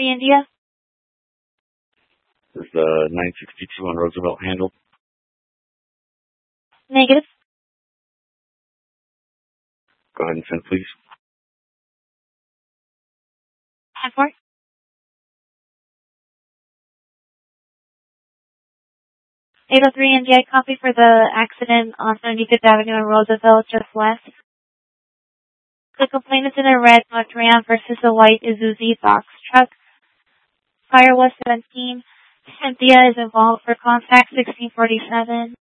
803 India. Is the 962 on Roosevelt handled? Negative. Go ahead and send, please. 10-4. India, copy for the accident on 75th Avenue and Roosevelt, just west. The complaint is in a red Montreal versus a white Isuzu box truck. Fire was 17. Cynthia is involved for contact 1647.